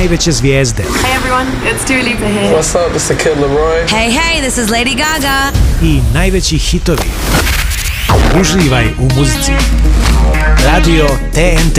najveće zvijezde. Hey everyone, it's Dua Lipa here. What's up, it's the Kid Laroi. Hey, this is Lady Gaga. I najveći hitovi. Uživaj u muzici. Radio TNT.